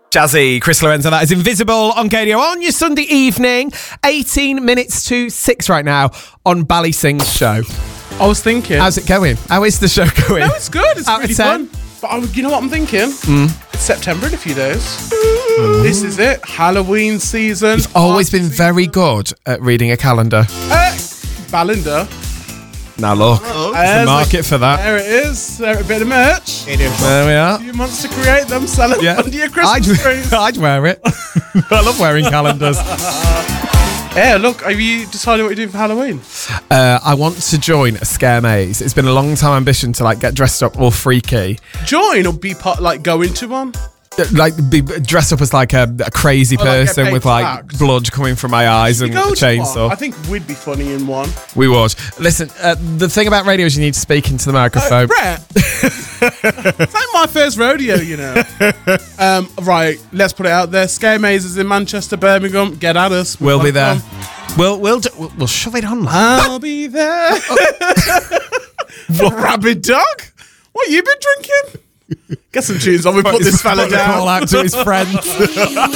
Jazzy, Chris Lorenzo, that is Invisible on KDO on your Sunday evening. 18 minutes to 6 right now on Bally Sings show. I was thinking. How's it going? How is the show going? No, it's good. It's Out really of 10? fun. But you know what I'm thinking? It's September in a few days. This is it. Halloween season. Always been very good at reading a calendar. Ballinder. Now look, there's a market for that. There it is. There, a bit of merch. There we are. A few months to create them, sell it under your Christmas trees. I'd wear it. I love wearing calendars. Yeah, look, have you decided what you're doing for Halloween? I want to join a scare maze. It's been a long time ambition to get dressed up all freaky. Join or be part, go into one? Be dressed up as a crazy person get with paid tax. blood coming from my eyes and a Go to chainsaw. one. I think we'd be funny in one. We would. Listen, the thing about radio is you need to speak into the microphone. Brett, it's like my first rodeo, you know. Right, let's put it out there. Scare mazes in Manchester, Birmingham. Get at us. We'll be there. We'll shove it on. I'll be there. Rabid dog? What you been drinking? Get some tunes on. We put this fella down. Call out to his friends.